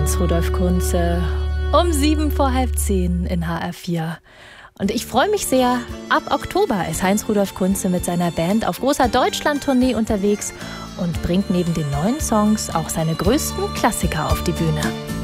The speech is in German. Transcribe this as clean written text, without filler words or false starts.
Heinz-Rudolf Kunze um 7 vor halb 10 in HR4. Und ich freue mich sehr, ab Oktober ist Heinz-Rudolf Kunze mit seiner Band auf großer Deutschland-Tournee unterwegs und bringt neben den neuen Songs auch seine größten Klassiker auf die Bühne.